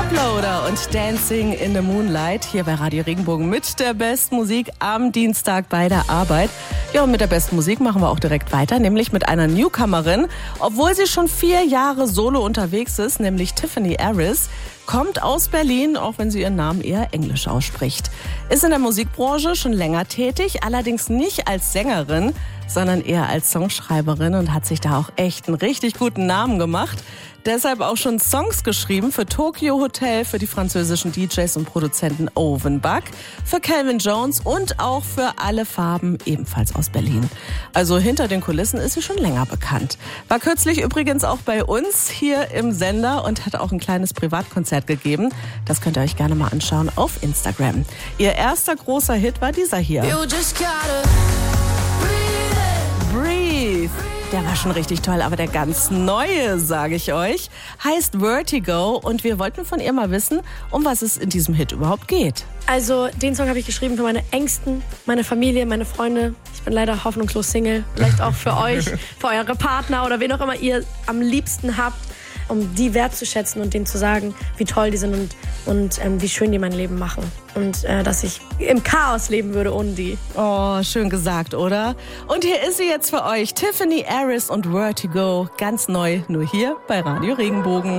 Toploader und Dancing in the Moonlight hier bei Radio Regenbogen mit der besten Musik am Dienstag bei der Arbeit. Ja, und mit der besten Musik machen wir auch direkt weiter, nämlich mit einer Newcomerin. Obwohl sie schon 4 Jahre solo unterwegs ist, nämlich Tiffany Harris, kommt aus Berlin, auch wenn sie ihren Namen eher englisch ausspricht. Ist in der Musikbranche schon länger tätig, allerdings nicht als Sängerin, sondern eher als Songschreiberin und hat sich da auch echt einen richtig guten Namen gemacht. Deshalb auch schon Songs geschrieben für Tokyo Hotel, für die französischen DJs und Produzenten Ovenbach, für Calvin Jones und auch für Alle Farben, ebenfalls aus Berlin. Also hinter den Kulissen ist sie schon länger bekannt. War kürzlich übrigens auch bei uns hier im Sender und hat auch ein kleines Privatkonzert gegeben. Das könnt ihr euch gerne mal anschauen auf Instagram. Ihr erster großer Hit war dieser hier. Breathe. Der war schon richtig toll, aber der ganz neue, sage ich euch, heißt Vertigo und wir wollten von ihr mal wissen, um was es in diesem Hit überhaupt geht. Also den Song habe ich geschrieben für meine Ängsten, meine Familie, meine Freunde. Ich bin leider hoffnungslos Single. Vielleicht auch für euch, für eure Partner oder wen auch immer ihr am liebsten habt, um die wertzuschätzen und denen zu sagen, wie toll die sind und wie schön die mein Leben machen. Und dass ich im Chaos leben würde ohne die. Oh, schön gesagt, oder? Und hier ist sie jetzt für euch, Tiffany Harris und Vertigo, ganz neu, nur hier bei Radio Regenbogen.